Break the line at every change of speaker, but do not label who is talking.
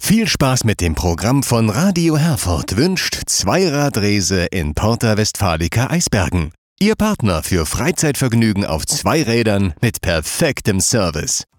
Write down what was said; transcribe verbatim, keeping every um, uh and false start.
Viel Spaß mit dem Programm von Radio Herford wünscht Zweiradrese in Porta Westfalica Eisbergen. Ihr Partner für Freizeitvergnügen auf zwei Rädern mit perfektem Service.